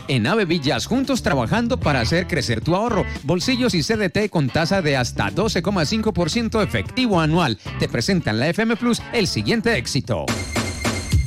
En Ave Villas, juntos trabajando para hacer crecer tu ahorro. Bolsillos y CDT con tasa de hasta 12,5% efectivo anual. Te presentan la FM Plus el siguiente éxito.